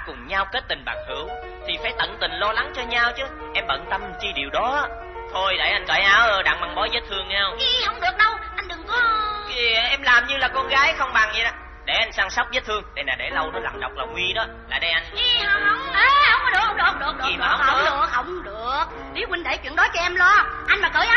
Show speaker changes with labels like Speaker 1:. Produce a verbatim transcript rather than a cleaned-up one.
Speaker 1: cùng nhau kết tình bạc hữu thì phải tận tình lo lắng cho nhau chứ. Em bận tâm chi điều đó. Thôi để anh cởi áo đặng băng bó vết thương nghe không?
Speaker 2: Ý, không được đâu, anh đừng có...
Speaker 1: Kìa, em làm như là con gái không bằng vậy đó. Để anh săn sóc vết thương. Đây nè, để lâu nó làm độc là nguy đó. Lại đây anh.
Speaker 2: Ý, không, à, không có được, không được, không được,
Speaker 1: Gì
Speaker 2: được,
Speaker 1: mà không
Speaker 2: không
Speaker 1: được?
Speaker 2: được, không được. Lý huynh để chuyện đó cho em lo. Anh mà cởi